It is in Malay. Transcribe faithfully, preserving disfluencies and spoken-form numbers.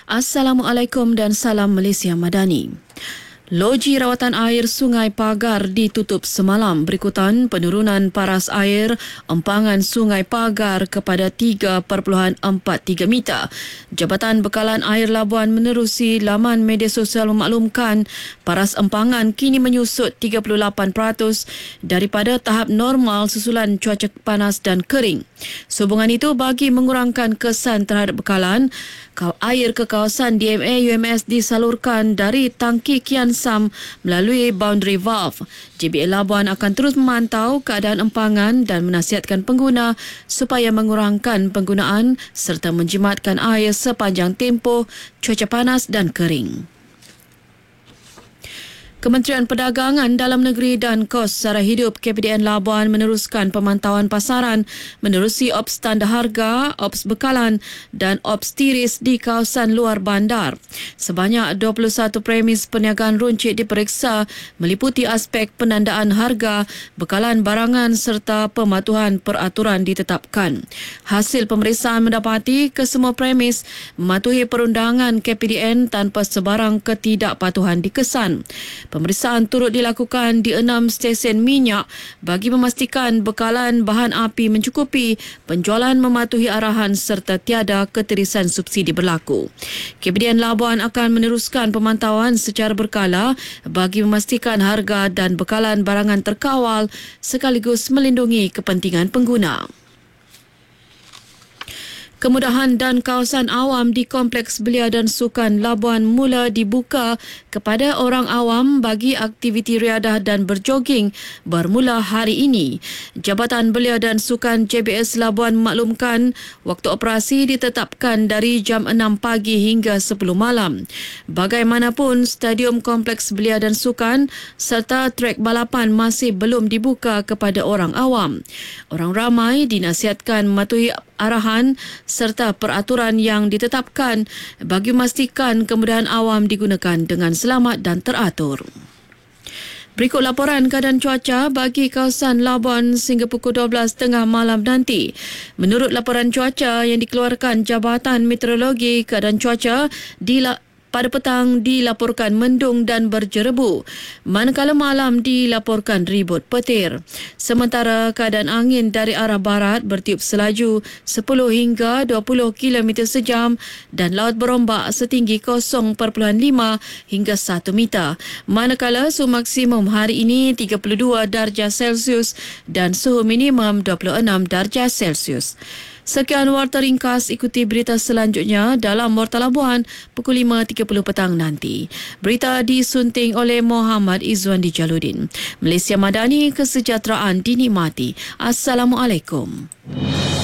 Assalamualaikum dan salam Malaysia Madani. Loji rawatan air Sungai Pagar ditutup semalam berikutan penurunan paras air empangan Sungai Pagar kepada tiga perpuluhan empat tiga meter. Jabatan Bekalan Air Labuan menerusi laman media sosial memaklumkan paras empangan kini menyusut tiga puluh lapan peratus daripada tahap normal susulan cuaca panas dan kering. Sehubungan itu, bagi mengurangkan kesan terhadap bekalan, air ke kawasan D M A U M S disalurkan dari tangki Kian Sam melalui boundary valve. J B A Labuan akan terus memantau keadaan empangan dan menasihatkan pengguna supaya mengurangkan penggunaan serta menjimatkan air sepanjang tempoh cuaca panas dan kering. Kementerian Perdagangan Dalam Negeri dan Kos Sara Hidup K P D N Labuan meneruskan pemantauan pasaran menerusi ops tanda harga, ops bekalan dan ops tiris di kawasan luar bandar. Sebanyak dua puluh satu premis perniagaan runcit diperiksa meliputi aspek penandaan harga, bekalan barangan serta pematuhan peraturan ditetapkan. Hasil pemeriksaan mendapati kesemua premis mematuhi perundangan K P D N tanpa sebarang ketidakpatuhan dikesan. Pemeriksaan turut dilakukan di enam stesen minyak bagi memastikan bekalan bahan api mencukupi, penjualan mematuhi arahan serta tiada ketirisan subsidi berlaku. K P D N Labuan akan meneruskan pemantauan secara berkala bagi memastikan harga dan bekalan barangan terkawal sekaligus melindungi kepentingan pengguna. Kemudahan dan kawasan awam di Kompleks Belia dan Sukan Labuan mula dibuka kepada orang awam bagi aktiviti riadah dan berjoging bermula hari ini. Jabatan Belia dan Sukan J B S Labuan memaklumkan waktu operasi ditetapkan dari jam enam pagi hingga sepuluh malam. Bagaimanapun, Stadium Kompleks Belia dan Sukan serta trek balapan masih belum dibuka kepada orang awam. Orang ramai dinasihatkan mematuhi arahan serta peraturan yang ditetapkan bagi memastikan kemudahan awam digunakan dengan selamat dan teratur. Berikut laporan keadaan cuaca bagi kawasan Labuan sehingga pukul dua belas tiga puluh malam nanti. Menurut laporan cuaca yang dikeluarkan Jabatan Meteorologi, keadaan cuaca di pada petang dilaporkan mendung dan berjerebu, manakala malam dilaporkan ribut petir. Sementara keadaan angin dari arah barat bertiup selaju sepuluh hingga dua puluh kilometer sejam dan laut berombak setinggi kosong perpuluhan lima hingga satu meter. Manakala suhu maksimum hari ini tiga puluh dua darjah Celsius dan suhu minimum dua puluh enam darjah Celsius. Sekian warta ringkas, ikuti berita selanjutnya dalam Warta Labuan pukul lima tiga puluh petang nanti. Berita disunting oleh Muhammad Izzuandi Jaludin. Malaysia Madani, kesejahteraan dinikmati. Assalamualaikum.